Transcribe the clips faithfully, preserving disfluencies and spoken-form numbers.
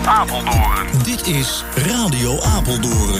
Apeldoorn. Dit is Radio Apeldoorn.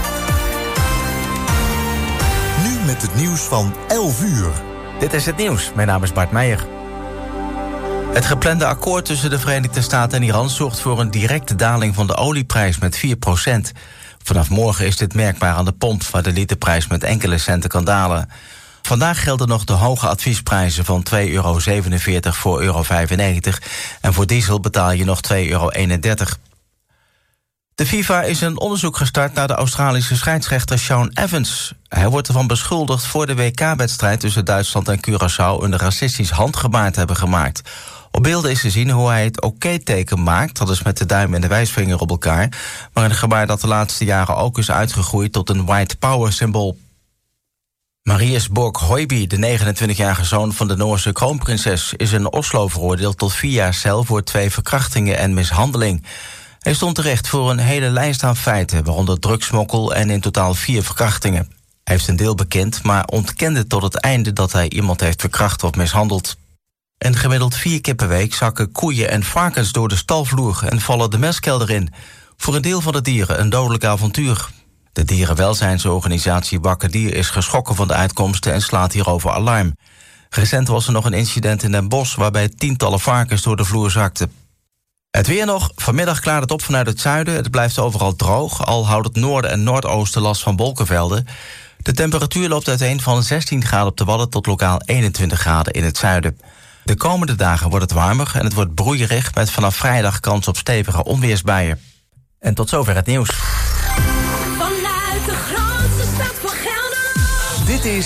Nu met het nieuws van elf uur. Dit is het nieuws. Mijn naam is Bart Meijer. Het geplande akkoord tussen de Verenigde Staten en Iran zorgt voor een directe daling van de olieprijs met vier procent. Vanaf morgen is dit merkbaar aan de pomp, waar de literprijs met enkele centen kan dalen. Vandaag gelden nog de hoge adviesprijzen van twee euro zevenenveertig voor euro vijfennegentig... en voor diesel betaal je nog twee euro eenendertig. De FIFA is een onderzoek gestart naar de Australische scheidsrechter Shaun Evans. Hij wordt ervan beschuldigd voor de W K-wedstrijd tussen Duitsland en Curaçao een racistisch handgebaar te hebben gemaakt. Op beelden is te zien hoe hij het oké-teken maakt, dat is met de duim en de wijsvinger op elkaar, maar een gebaar dat de laatste jaren ook is uitgegroeid tot een white power-symbool. Marius Borg-Høiby, de negenentwintigjarige zoon van de Noorse kroonprinses, is in Oslo veroordeeld tot vier jaar cel voor twee verkrachtingen en mishandeling. Hij stond terecht voor een hele lijst aan feiten, waaronder drugsmokkel en in totaal vier verkrachtingen. Hij heeft een deel bekend, maar ontkende tot het einde dat hij iemand heeft verkracht of mishandeld. En gemiddeld vier keer per week zakken koeien en varkens door de stalvloer en vallen de mestkelder in. Voor een deel van de dieren een dodelijk avontuur. De dierenwelzijnsorganisatie Wakker Dier is geschrokken van de uitkomsten en slaat hierover alarm. Recent was er nog een incident in Den Bosch waarbij tientallen varkens door de vloer zakten. Het weer nog. Vanmiddag klaart het op vanuit het zuiden. Het blijft overal droog, al houdt het noorden en noordoosten last van wolkenvelden. De temperatuur loopt uiteen van zestien graden op de Wadden tot lokaal eenentwintig graden in het zuiden. De komende dagen wordt het warmer en het wordt broeierig met vanaf vrijdag kans op stevige onweersbuien. En tot zover het nieuws. Vanuit de grootste stad van Gelderland. Dit is